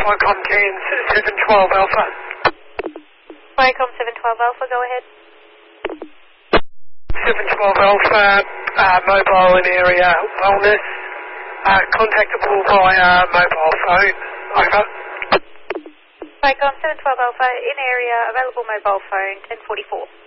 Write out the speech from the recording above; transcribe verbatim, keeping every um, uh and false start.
Vicom Cairns seven twelve Alpha. Vicom seven twelve Alpha, go ahead. seven twelve Alpha, uh, mobile in area wellness, uh, contactable via mobile phone. Over. Vicom seven twelve Alpha, in area, available mobile phone, ten forty-four.